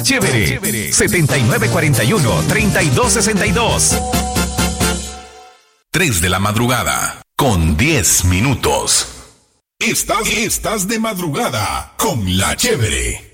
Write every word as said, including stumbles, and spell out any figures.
Chévere, setenta y nueve cuarenta y uno, treinta y dos sesenta y dos. tres de la madrugada, con diez minutos. Estás, estás de madrugada con La Chévere.